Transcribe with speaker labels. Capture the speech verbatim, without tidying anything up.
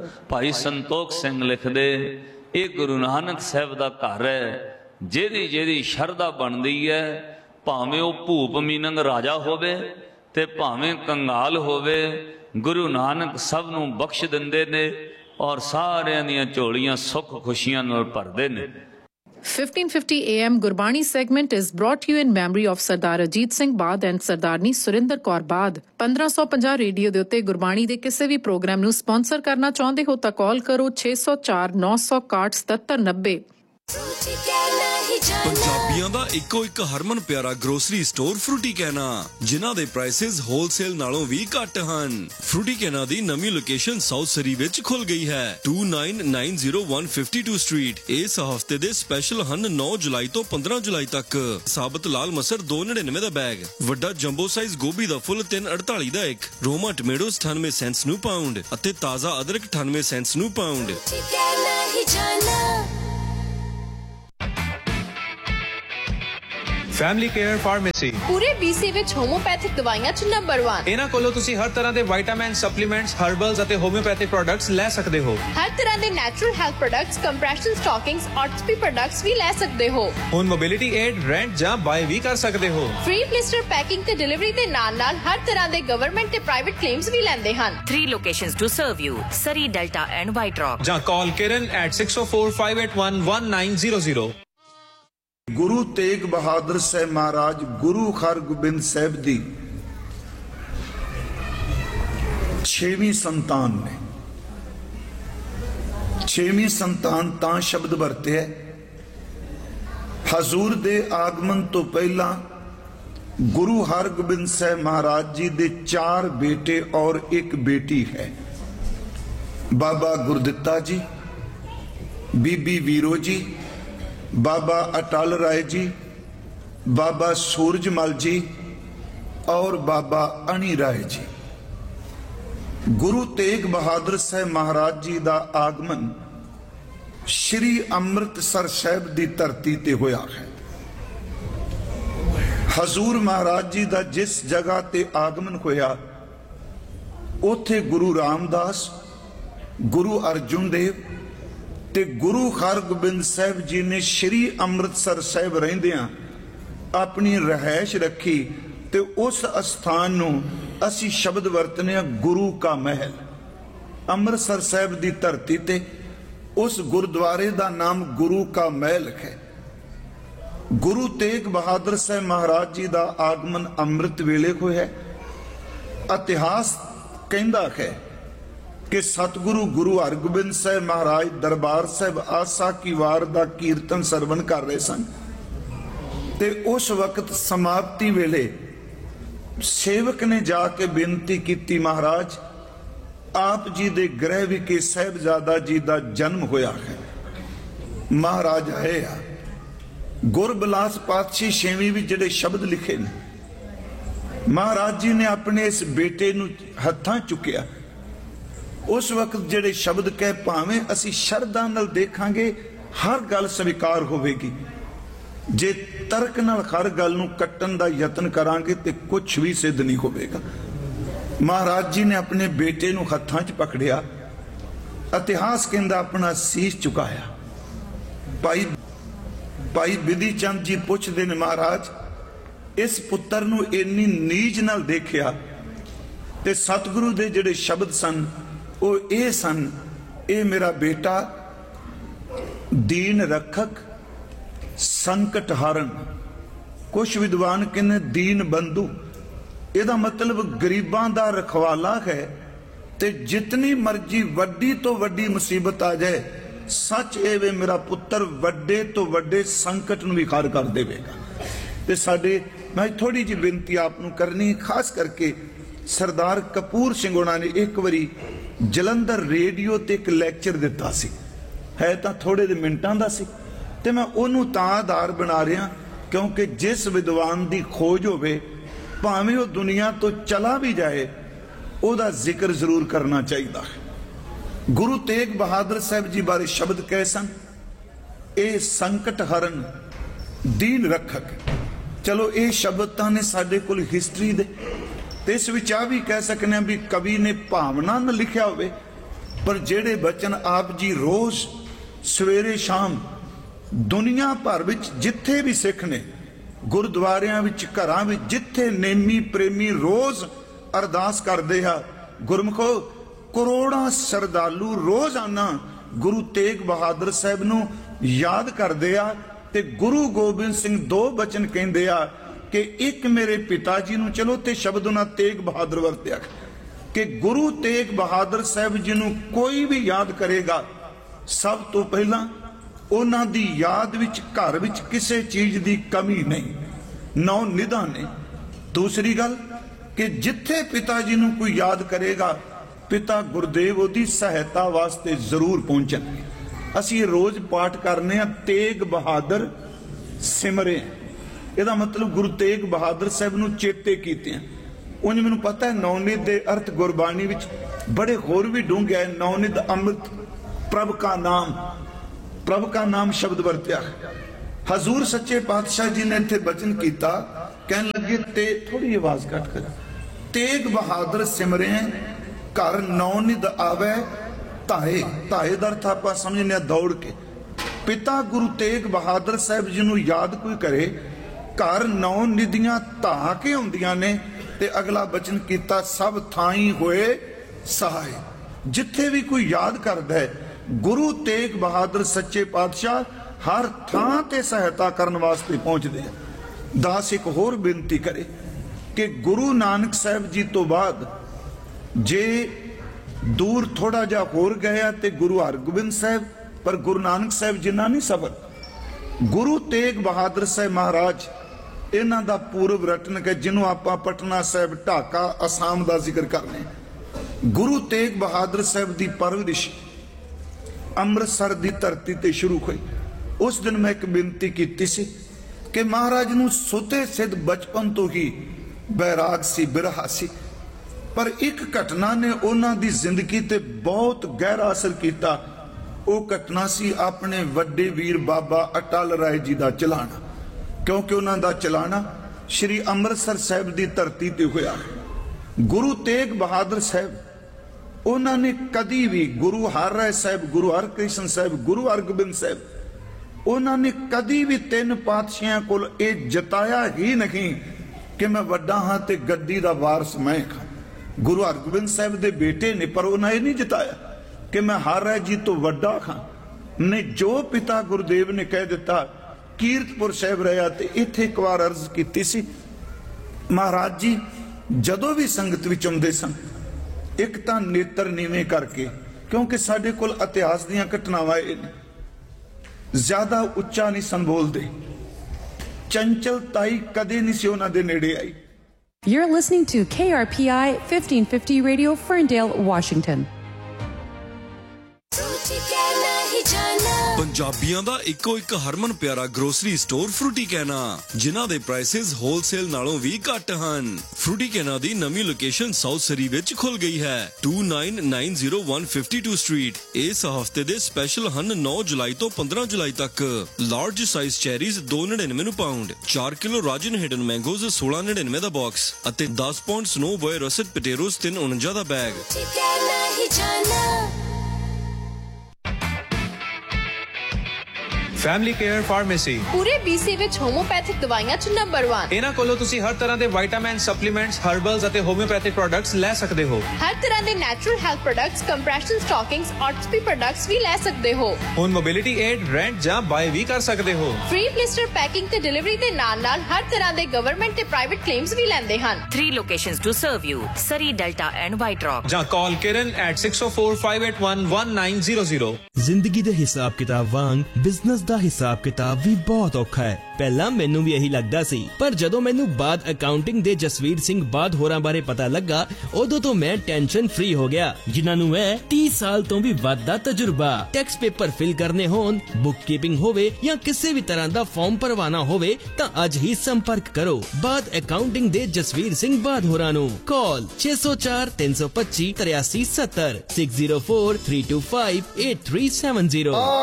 Speaker 1: भाई संतोख सिंह लिखदे, ये गुरु नानक साहब दा घर है, जेदी जेदी शरदा बनदी है, भावें वो भूप मीनंग राजा होवे ते भावें कंगाल होवे, गुरु नानक सब नूं बख्श दिंदे ने और सारियां दियां झोलियां सुख खुशियां नाल भरदे ने।
Speaker 2: fifteen fifty A M Gurbani segment is brought to you in memory of Sardar Ajit Singh Baad and Sardarni Surinder Kaur Baad। fifteen fifty radio ਦੇ ਉੱਤੇ ਗੁਰਬਾਣੀ ਦੇ ਕਿਸੇ ਵੀ ਪ੍ਰੋਗਰਾਮ ਨੂੰ ਸਪਾਂਸਰ ਕਰਨਾ ਚਾਹੁੰਦੇ ਹੋ ਤਾਂ ਕਾਲ ਕਰੋ ਛੇ ਸੌ ਚਾਰ ਨੌ ਸੌ ਇਕਾਹਠ ਸਤੱਤਰ ਨੱਬੇ।
Speaker 3: ਪੰਜਾਬੀਆਂ ਦਾ ਇੱਕੋ ਇੱਕ ਹਰਮਨ ਪਿਆਰਾ ਗਰੋਸਰੀ ਸਟੋਰ ਫਰੂਟੀ ਕੈਨਾ, ਜਿਨ੍ਹਾਂ ਦੇ ਪ੍ਰਾਈਸਿਸ ਹੋਲਸੇਲ ਨਾਲੋਂ ਵੀ ਘੱਟ ਹਨ। ਫਰੂਟੀ ਕੈਨਾ ਦੀ ਨਵੀਂ ਲੋਕੇਸ਼ਨ ਸਾਊਥ ਸਰੀ ਵਿੱਚ ਖੁੱਲ ਗਈ ਹੈ, two nine nine zero one five two street. ਇਸ ਹਫਤੇ ਦੇ ਸਪੈਸ਼ਲ ਹਨ ਨੌ ਜੁਲਾਈ ਤੋਂ ਪੰਦਰਾਂ ਜੁਲਾਈ ਤੱਕ। ਸਾਬਤ ਲਾਲ ਮਸਰ ਦੋ ਨੜਿਨਵੇਂ ਦਾ ਬੈਗ, ਵੱਡਾ ਜੰਬੋ ਸਾਈਜ਼ ਗੋਭੀ ਦਾ ਫੁੱਲ ਤਿੰਨ ਅੜਤਾਲੀ ਦਾ ਇੱਕ, ਰੋਮਾ ਟਮੇਟੋਸ ਅਠਾਨਵੇਂ ਸੈਂਟਸ ਨੂੰ ਪਾਉਂਡ ਅਤੇ ਤਾਜ਼ਾ ਅਦਰਕ ਅਠਾਨਵੇਂ ਸੈਂਟਸ ਨੂੰ ਪਾਉਂਡ।
Speaker 4: फैमिली केयर फार्मेसी
Speaker 5: पूरे बीसी विच होम्योपैथिक दवाइयां च नंबर वन।
Speaker 4: इन्हां कोलों तुसीं हर तरह दे विटामिन सप्लीमेंट्स हर्बल्स अते होम्योपैथिक प्रोडक्ट्स ले सकदे हो।
Speaker 5: हर तरह दे natural health products, compression stockings, ऑर्थोपी products भी ले सकदे हो।
Speaker 4: हुण मोबिलिटी एड रेंट जां बाय भी कर सकदे हो।
Speaker 5: फ्री ब्लिस्टर पैकिंग ते डिलीवरी दे नाल नाल हर तरह दे गवर्नमेंट ते प्राइवेट क्लेम्स भी लैंदे हन।
Speaker 6: Three locations to serve you: Surrey, Delta and White Rock।
Speaker 4: जां call Kiran at six oh four five eight one one nine zero zero।
Speaker 7: Guru Tegh Bahadur साहब महाराज गुरु हरगोबिंद साहब दी छेवीं संतान ने। छेवीं संतान तां शब्द वरते है, हजूर दे आगमन तो पहला गुरु हरगोबिंद साहब महाराज जी दे चार बेटे और एक बेटी है। बाबा गुरदित्ता जी, बीबी वीरो जी, बाबा अटल राय जी, बाबा सूरजमल जी और बाबा अणी राय जी। गुरु तेग बहादुर साहब महाराज जी दा आगमन श्री अमृतसर साहब दी धरती ते होया है। हजूर महाराज जी दा जिस जगह ते आगमन होया उथे गुरु रामदास, गुरु अर्जुन देव ते गुरु हरगोबिंद साहब जी ने श्री अमृतसर साहब रहिंदियां अपनी रहायश रखी ते उस स्थान नूं असी शब्द वरतने गुरु का महल। अमृतसर साहब दी धरती ते उस गुरुद्वारे दा नाम गुरु का महल है। गुरु तेग बहादुर साहब महाराज जी दा आगमन अमृत वेले होया। इतिहास कहंदा है कि सतगुरु गुरु हरगोबिंद साहब महाराज दरबार साहब आसा की वार दा कीर्तन सरवण कर रहे सन ते उस वक्त समाप्ति वेले सेवक ने जाके बेनती की, महाराज आप जी दे गृह विखे साहिबजादा जी दा जन्म होया है। महाराज आए आ गुरबिलास पातशाही छेवीं भी जिहड़े शब्द लिखे ने, महाराज जी ने अपने इस बेटे नूं हत्थां चुकिया। उस वक्त जेड़े शब्द कह भावें असी शरदा नाल देखांगे हर गल स्वीकार होवेगी, जे तर्क नाल हर गल नूं कट्टण दा यतन करांगे ते कुछ भी सिद्ध नहीं होवेगा। महाराज जी ने अपने बेटे नूं हत्थां च पकड़िया, इतिहास कहंदा अपना सीस चुकाया। भाई भाई बिधि चंद जी पुछदे ने, महाराज इस पुत्र नूं इन्नी नीज नाल देखिया ते सतगुरु दे जेड़े शब्द सन ओ ए सन, ए मेरा बेटा दीन रखक संकट हारन। कुछ विद्वान कहने दीन बंधु, एदा मतलब गरीबां दा रखवाला है ते जितनी मर्जी वड्डी तो वड्डी मुसीबत आ जाए, सच ए वे मेरा पुत्र वड्डे तो वड्डे संकट नूं भी खार कर देवेगा। ते साडे मैं थोड़ी जी बेनती आप नूं करनी, खास करके सरदार कपूर सिंह होना ने एक बारी जलंधर रेडियो ते एक लैक्चर दिता सी, है तां थोड़े दे मिनटां दा सी ते मैं ओनू तां आधार बना रहा क्योंकि जिस विद्वान दी खोज होवे भावें वो दुनिया तो चला भी जाए ओदा जिक्र जरूर करना चाहिए है। गुरु तेग बहादुर साहब जी बारे शब्द कह सन, ए संकट हरन दीन रखक। चलो ये शब्द तां ने साडे कोल हिस्टरी दे ते इस विच आ भी कह सकने भी कवि ने भावना न लिखिया होवे ਪਰ ਜਿਹੜੇ ਬਚਨ ਆਪ ਜੀ ਰੋਜ਼ ਸਵੇਰੇ ਸ਼ਾਮ ਦੁਨੀਆ ਭਰ ਵਿੱਚ ਜਿੱਥੇ ਵੀ ਸਿੱਖ ਨੇ, ਗੁਰਦੁਆਰਿਆਂ ਵਿੱਚ, ਘਰਾਂ ਵਿੱਚ, ਜਿੱਥੇ ਨੇਮੀ ਪ੍ਰੇਮੀ ਰੋਜ਼ ਅਰਦਾਸ ਕਰਦੇ ਆ, ਗੁਰਮੁਖੋ ਕਰੋੜਾਂ ਸ਼ਰਧਾਲੂ ਰੋਜ਼ਾਨਾ ਗੁਰੂ ਤੇਗ ਬਹਾਦਰ ਸਾਹਿਬ ਨੂੰ ਯਾਦ ਕਰਦੇ ਆ। ਤੇ ਗੁਰੂ ਗੋਬਿੰਦ ਸਿੰਘ ਦੋ ਬਚਨ ਕਹਿੰਦੇ ਆ ਕਿ ਇੱਕ ਮੇਰੇ ਪਿਤਾ ਜੀ ਨੂੰ, ਚਲੋ ਤੇ ਸ਼ਬਦ ਉਹਨਾਂ ਤੇਗ ਬਹਾਦਰ ਵਰਤਿਆ ਕਿ ਗੁਰੂ ਤੇਗ ਬਹਾਦਰ ਸਾਹਿਬ ਜੀ ਨੂੰ ਕੋਈ ਵੀ ਯਾਦ ਕਰੇਗਾ, ਸਭ ਤੋਂ ਪਹਿਲਾਂ ਉਹਨਾਂ ਦੀ ਯਾਦ ਵਿੱਚ ਘਰ ਵਿੱਚ ਕਿਸੇ ਚੀਜ਼ ਦੀ ਕਮੀ ਨਹੀਂ, ਨੌ ਨਿਧਾਨ ਨੇ। ਦੂਸਰੀ ਗੱਲ ਕਿ ਜਿੱਥੇ ਪਿਤਾ ਜੀ ਨੂੰ ਕੋਈ ਯਾਦ ਕਰੇਗਾ, ਪਿਤਾ ਗੁਰਦੇਵ ਉਹਦੀ ਸਹਾਇਤਾ ਵਾਸਤੇ ਜ਼ਰੂਰ ਪਹੁੰਚਣਗੇ। ਅਸੀਂ ਰੋਜ਼ ਪਾਠ ਕਰਨੇ ਆ ਤੇਗ ਬਹਾਦਰ ਸਿਮਰੇ, ਇਹਦਾ ਮਤਲਬ ਗੁਰੂ ਤੇਗ ਬਹਾਦਰ ਸਾਹਿਬ ਨੂੰ ਚੇਤੇ ਕੀਤੇ ਆ। ਉਂਝ ਮੈਨੂੰ ਪਤਾ ਹੈ ਨੌਨਿਧ ਦੇ ਅਰਥ ਗੁਰਬਾਣੀ ਵਿੱਚ ਬੜੇ ਹੋਰ ਵੀ ਡੂੰਘੇ ਹੈ। ਨੌਨਿਧ ਅੰਮ੍ਰਿਤ ਪ੍ਰਭ ਕਾ ਨਾਮ, ਪ੍ਰਭ ਕਾ ਨਾਮ ਸ਼ਬਦ ਵਰਤਿਆ। ਹਜ਼ੂਰ ਸੱਚੇ ਪਾਤਸ਼ਾਹ ਜੀ ਨੇ ਇੱਥੇ ਬਚਨ ਕੀਤਾ, ਕਹਿਣ ਲੱਗੇ ਤੇ ਥੋੜੀ ਆਵਾਜ਼ ਘੱਟ ਕਰ, ਤੇਗ ਬਹਾਦਰ ਸਿਮਰੇ ਘਰ ਨੌਨਿਧ ਆਵੇ ਧਾਏ। ਧਾਏ ਦਾ ਅਰਥ ਆਪਾਂ ਸਮਝਨੇ ਆ ਦੌੜ ਕੇ। ਪਿਤਾ ਗੁਰੂ ਤੇਗ ਬਹਾਦਰ ਸਾਹਿਬ ਜੀ ਨੂੰ ਯਾਦ ਕੋਈ ਕਰੇ, ਘਰ ਨੌ ਨਿਧੀਆਂ ਧਾ ਕੇ ਆਉਂਦੀਆਂ ਨੇ। ਤੇ ਅਗਲਾ ਬਚਨ ਕੀਤਾ, ਸਭ ਥਾਈ ਹੋਏ ਸਹਾਏ। ਜਿੱਥੇ ਵੀ ਕੋਈ ਯਾਦ ਕਰਦਾ ਹੈ, ਗੁਰੂ ਤੇਗ ਬਹਾਦਰ ਸੱਚੇ ਪਾਤਸ਼ਾਹ ਹਰ ਥਾਂ ਤੇ ਸਹਾਇਤਾ ਕਰਨ ਵਾਸਤੇ ਪਹੁੰਚਦੇ ਆ। ਦਾਸ ਇੱਕ ਹੋਰ ਬੇਨਤੀ ਕਰੇ ਕਿ ਗੁਰੂ ਨਾਨਕ ਸਾਹਿਬ ਜੀ ਤੋਂ ਬਾਅਦ ਜੇ ਦੂਰ ਥੋੜਾ ਜਿਹਾ ਹੋਰ ਗਿਆ ਤੇ ਗੁਰੂ ਹਰਗੋਬਿੰਦ ਸਾਹਿਬ, ਪਰ ਗੁਰੂ ਨਾਨਕ ਸਾਹਿਬ ਜਿੰਨਾ ਨਹੀਂ ਸਫਰ। ਗੁਰੂ ਤੇਗ ਬਹਾਦਰ ਸਾਹਿਬ ਮਹਾਰਾਜ, ਇਹਨਾਂ ਦਾ ਪੂਰਵ ਰਟਨ ਕਿ ਜਿਹਨੂੰ ਆਪਾਂ ਪਟਨਾ ਸਾਹਿਬ, ਢਾਕਾ, ਅਸਾਮ ਦਾ ਜ਼ਿਕਰ ਕਰਨੇ। ਗੁਰੂ ਤੇਗ ਬਹਾਦਰ ਸਾਹਿਬ ਦੀ ਪਰਵਰਿਸ਼ ਅੰਮ੍ਰਿਤਸਰ ਦੀ ਧਰਤੀ ਤੇ ਸ਼ੁਰੂ ਹੋਈ। ਉਸ ਦਿਨ ਮੈਂ ਇੱਕ ਬੇਨਤੀ ਕੀਤੀ ਸੀ ਕਿ ਮਹਾਰਾਜ ਨੂੰ ਸੁਤੇ ਸਿੱਧ ਬਚਪਨ ਤੋਂ ਹੀ ਬੈਰਾਗ ਸੀ, ਬਿਰਹਾ ਸੀ, ਪਰ ਇੱਕ ਘਟਨਾ ਨੇ ਉਹਨਾਂ ਦੀ ਜ਼ਿੰਦਗੀ ਤੇ ਬਹੁਤ ਗਹਿਰਾ ਅਸਰ ਕੀਤਾ। ਉਹ ਘਟਨਾ ਸੀ ਆਪਣੇ ਵੱਡੇ ਵੀਰ ਬਾਬਾ ਅਟਲ ਰਾਏ ਜੀ ਦਾ ਚਲਾਣਾ, ਕਿਉਂਕਿ ਉਹਨਾਂ ਦਾ ਚਲਾਣਾ ਸ਼੍ਰੀ ਅੰਮ੍ਰਿਤਸਰ ਸਾਹਿਬ ਦੀ ਧਰਤੀ ਤੇ ਹੋਇਆ। ਗੁਰੂ ਤੇਗ ਬਹਾਦਰ ਸਾਹਿਬ, ਉਹਨਾਂ ਨੇ ਕਦੀ ਵੀ ਗੁਰੂ ਹਰ ਰਾਏ ਸਾਹਿਬ, ਗੁਰੂ ਹਰਕ੍ਰਿਸ਼ਨ ਸਾਹਿਬ, ਗੁਰੂ ਹਰਗੋਬਿੰਦ ਸਾਹਿਬ, ਉਹਨਾਂ ਨੇ ਕਦੀ ਵੀ ਤਿੰਨ ਪਾਤਸ਼ਾਹਾਂ ਕੋਲ ਇਹ ਜਤਾਇਆ ਹੀ ਨਹੀਂ ਕਿ ਮੈਂ ਵੱਡਾ ਹਾਂ ਤੇ ਗੱਦੀ ਦਾ ਵਾਰਸ ਮੈਂ ਹਾਂ। ਗੁਰੂ ਹਰਗੋਬਿੰਦ ਸਾਹਿਬ ਦੇ ਬੇਟੇ ਨੇ, ਪਰ ਉਹਨਾਂ ਇਹ ਨਹੀਂ ਜਤਾਇਆ ਕਿ ਮੈਂ ਹਰ ਰਾਏ ਜੀ ਤੋਂ ਵੱਡਾ ਹਾਂ। ਨੇ ਜੋ ਪਿਤਾ ਗੁਰਦੇਵ ਨੇ ਕਹਿ ਦਿੱਤਾ, ਕੀਰਤਪੁਰ ਸਾਹਿਬ ਰਿਹਾ ਤੇ ਇੱਥੇ ਇੱਕ ਵਾਰ ਅਰਜ਼ ਕੀਤੀ ਸੀ, ਮਹਾਰਾਜ ਜੀ ਜਦੋਂ ਵੀ ਸੰਗਤ ਵਿੱਚ ਆਉਂਦੇ ਸਨ, ਇੱਕ ਤਾਂ ਨੇਤਰ ਨੀਵੇਂ ਕਰਕੇ, ਕਿਉਂਕਿ ਸਾਡੇ ਕੋਲ ਇਤਿਹਾਸ ਦੀਆਂ ਘਟਨਾਵਾਂ ਇਹ ਨੇ, ਜ਼ਿਆਦਾ ਉੱਚਾ ਨਹੀਂ ਸਨ ਬੋਲਦੇ, ਚੰਚਲਤਾਈ ਕਦੇ ਨਹੀਂ ਸੀ ਉਹਨਾਂ ਦੇ ਨੇੜੇ ਆਈ।
Speaker 8: You're listening to K R P I fifteen fifty Radio, Ferndale, Washington.
Speaker 3: ਪੰਜਾਬੀਆਂ ਦਾ ਇੱਕੋ ਇੱਕ ਹਰਮਨ ਪਿਆਰਾ ਗਰੋਸਰੀ ਸਟੋਰ ਫਰੂਟੀ ਕੈਨਾ, ਜਿਨ੍ਹਾਂ ਦੇ ਪ੍ਰਾਈਸਿਸ ਹੋਲਸੇਲ ਨਾਲੋਂ ਵੀ ਘੱਟ ਹਨ। ਫਰੂਟੀ ਕੈਨਾ ਦੀ ਨਵੀਂ ਲੋਕੇਸ਼ਨ ਸਾਊਥ ਸਰੀ ਵਿੱਚ ਖੁੱਲ ਗਈ ਹੈ, two nine nine zero one five two street. ਇਸ ਹਫਤੇ ਦੇ ਸਪੈਸ਼ਲ ਹਨ ਨੌ ਜੁਲਾਈ ਤੋਂ ਪੰਦਰਾਂ ਜੁਲਾਈ ਤੱਕ। ਲਾਰਜ ਸਾਈਜ਼ ਚੈਰੀਜ਼ ਦੋ ਨੜਿਨਵੇਂ ਨੂੰ ਪਾਉਂਡ, ਚਾਰ ਕਿਲੋ ਰਾਜਨ ਹਿਡਨ ਮੈਂਗੋਜ਼ ਸੋਲਾਂ ਨੜਿਨਵੇਂ ਦਾ ਬਾਕਸ ਅਤੇ ਦਸ ਪੌਂਡ ਸਨੋ ਬੋਏ ਰਸਟ ਪਟੇਰੋਜ਼ ਤਿੰਨ ਉਣੰਜਾ ਦਾ ਬੈਗ।
Speaker 4: ਫੈਮਿਲੀ ਕੇਅਰ ਫਾਰਮੇਸੀ
Speaker 5: ਪੂਰੇ ਬੀਸੀ ਵਿੱਚ ਹੋਮੋਪੈਥਿਕ ਦਵਾਈਆਂ ਚ ਨੰਬਰ ਇੱਕ।
Speaker 4: ਇਹਨਾਂ ਕੋਲੋਂ ਤੁਸੀਂ ਹਰ ਤਰ੍ਹਾਂ ਦੇ ਵਿਟਾਮਿਨ, ਸਪਲੀਮੈਂਟਸ, ਹਰਬਲਸ ਅਤੇ ਹੋਮਿਓਪੈਥਿਕ ਪ੍ਰੋਡਕਟਸ ਲੈ ਸਕਦੇ ਹੋ।
Speaker 5: ਹਰ ਤਰ੍ਹਾਂ ਦੇ natural health products, compression ਸਟਾਕਿੰਗਸ, ਆਰਥੋਪੀ products ਵੀ ਲੈ ਸਕਦੇ ਹੋ।
Speaker 4: ਹੁਣ ਮੋਬਿਲਿਟੀ ਏਡ, ਰੈਂਟ ਜਾਂ ਬਾਏ ਵੀ ਕਰ ਸਕਦੇ ਹੋ।
Speaker 5: ਫ੍ਰੀ ਬਲਿਸਟਰ ਪੈਕਿੰਗ ਤੇ ਡਿਲੀਵਰੀ ਦੇ ਨਾਲ ਨਾਲ ਹਰ ਤਰ੍ਹਾਂ ਦੇ ਗਵਰਨਮੈਂਟ ਤੇ ਪ੍ਰਾਈਵੇਟ ਕਲੇਮਸ ਵੀ ਲੈਂਦੇ ਹਨ।
Speaker 6: Three locations to serve you: Surrey, Delta and White Rock.
Speaker 4: ਜਾਂ ਕਾਲ ਕਿਰਨ at six oh four five eight one one nine zero zero।
Speaker 9: ਜ਼ਿੰਦਗੀ ਦੇ ਹਿਸਾਬ ਕਿਤਾਬ ਵਾਂਗ ਬਿਜ਼ਨਸ ਦਾ ਹਿਸਾਬ ਕਿਤਾਬ ਵੀ ਬਹੁਤ ਔਖਾ ਹੈ। ਪਹਿਲਾਂ ਮੈਨੂੰ ਵੀ ਇਹੀ ਲੱਗਦਾ ਸੀ, ਪਰ ਜਦੋਂ ਮੈਨੂੰ ਬਾਦ ਅਕਾਊਂਟਿੰਗ ਦੇ ਜਸਵੀਰ ਸਿੰਘ ਬਾਦ ਹੋਰਾਂ ਬਾਰੇ ਪਤਾ ਲੱਗਾ, ਉਦੋਂ ਤੋਂ ਮੈਂ ਟੈਨਸ਼ਨ ਫ੍ਰੀ ਹੋ ਗਿਆ, ਜਿਨ੍ਹਾਂ ਨੂੰ ਹੈ ਤੀਹ ਸਾਲ ਤੋਂ ਵੀ ਵੱਧ ਦਾ ਤਜਰਬਾ। ਟੈਕਸ ਪੇਪਰ ਫਿਲ ਕਰਨੇ ਹੋਣ, ਬੁੱਕ ਕੀਪਿੰਗ ਹੋਵੇ ਜਾਂ ਕਿਸੇ ਵੀ ਤਰ੍ਹਾਂ ਦਾ ਫਾਰਮ ਭਰਵਾਨਾ ਹੋਵੇ ਤਾਂ ਅੱਜ ਹੀ ਸੰਪਰਕ ਕਰੋ ਬਾਦ ਅਕਾਊਂਟਿੰਗ ਦੇ ਜਸਵੀਰ ਸਿੰਘ ਬਾਦ ਹੋਰਾਂ ਨੂੰ। ਕਾਲ ਛੇ oh four ਤਿੰਨ ਸੌ ਪੱਚੀ ਤਰਿਆਸੀ ਸੱਤਰ six oh four three two five eight three seven zero।